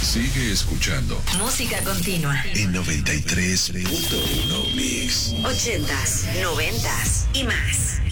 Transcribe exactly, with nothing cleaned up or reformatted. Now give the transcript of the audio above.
Sigue escuchando. Música continua. En noventa y tres punto uno Mix. Ochentas, noventas y más.